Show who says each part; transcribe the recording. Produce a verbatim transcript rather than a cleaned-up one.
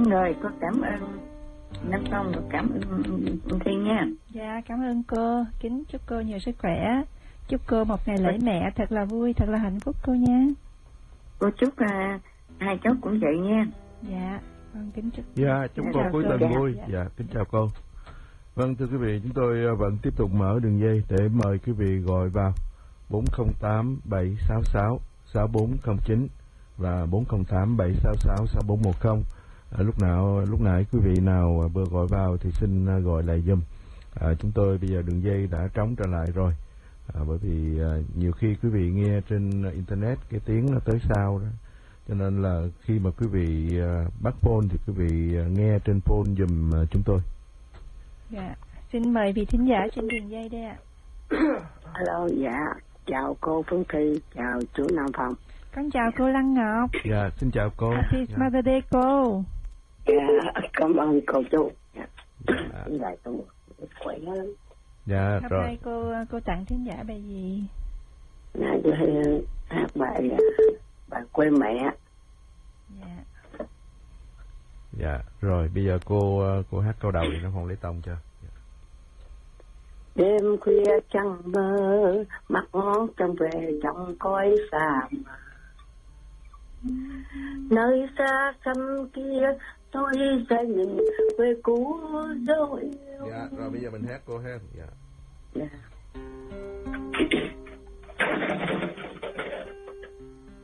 Speaker 1: rồi, con cảm ơn Nam Phong và cảm ơn Thiên nha.
Speaker 2: Dạ, cảm ơn cô. Kính chúc cô nhiều sức khỏe. Chúc cô một ngày lễ mẹ thật là vui, thật là hạnh phúc cô nha.
Speaker 1: Cô chúc uh, hai cháu cũng vậy nha.
Speaker 2: Dạ, con kính chúc.
Speaker 3: Dạ, chúc cô cuối tuần vui.
Speaker 2: Dạ.
Speaker 3: Dạ, kính chào cô. Vâng, thưa quý vị, chúng tôi vẫn tiếp tục mở đường dây để mời quý vị gọi vào bốn không tám bảy sáu sáu sáu bốn không chín và bốn không tám bảy sáu sáu sáu bốn một không. À, lúc nào lúc nãy quý vị nào vừa gọi vào thì xin gọi lại giùm. À, chúng tôi bây giờ đường dây đã trống trở lại rồi. À, bởi vì à, nhiều khi quý vị nghe trên internet cái tiếng nó tới sau đó, cho nên là khi mà quý vị à, bắt phone thì quý vị à, nghe trên phone giùm à, chúng tôi.
Speaker 2: Dạ, xin mời vị thính giả trên đường dây đây ạ.
Speaker 4: Alo, dạ, chào cô Phương Thi, chào chú Nam Phong.
Speaker 2: Con chào cô Lăng Ngọc.
Speaker 3: Dạ, xin chào cô.
Speaker 2: Happy
Speaker 3: Dạ.
Speaker 2: Mother's Day cô.
Speaker 4: Dạ, cảm ơn cô chú. Dạ,
Speaker 3: Dạ.
Speaker 4: dạ tôi khỏe lắm.
Speaker 3: Dạ,
Speaker 2: Hôm
Speaker 3: rồi.
Speaker 2: nay cô cô tặng thính giả bài gì?
Speaker 4: Dạ, tôi hát bài bài quê mẹ.
Speaker 2: Dạ.
Speaker 3: Dạ, rồi bây giờ cô cô hát câu đầu thì nó không lấy tông cho. Dạ.
Speaker 4: Đêm khuya trăng mơ, mắt ngón trông về trong cõi xa. Nơi xa xăm kia tôi sẽ nhìn quê cũ dấu yêu.
Speaker 3: Dạ, rồi bây giờ mình hát cô hát. Dạ.
Speaker 4: Dạ.